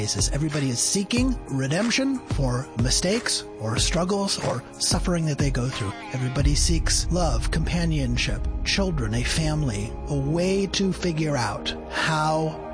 Everybody is seeking redemption for mistakes or struggles or suffering that they go through. Everybody seeks love, companionship, children, a family, a way to figure out how